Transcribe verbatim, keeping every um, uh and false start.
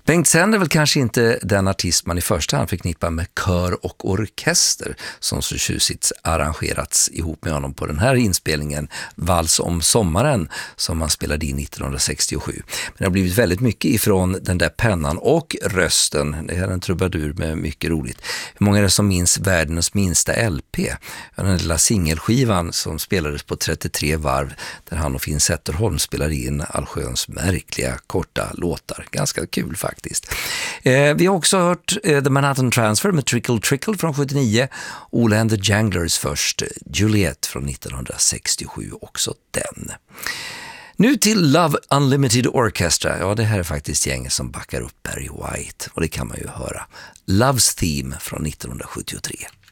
Bengt Sänd är väl kanske inte den artist man i första hand förknippar med kör och orkester som så tjusigt arrangerats ihop med honom på den här inspelningen Vals om sommaren som man spelade in nittonhundrasextiosju. Men det har blivit väldigt mycket ifrån den där pennan och rösten. Det är en trubadur med mycket roligt. Hur många är det som minns världens minsta L P? Den lilla singelskivan som spelades på trettiotre varv där han och Finn Zetterholm spelade in allsköns märkliga korta låtar. Ganska kul faktiskt. Eh, vi har också hört eh, The Manhattan Transfer med Trickle Trickle från sjuttionio. Ola and the Janglers först. Juliet från nittonhundrasextiosju, också den. Nu till Love Unlimited Orchestra. Ja, det här är faktiskt gänget som backar upp Barry White. Och det kan man ju höra. Love's Theme från nittonhundrasjuttiotre.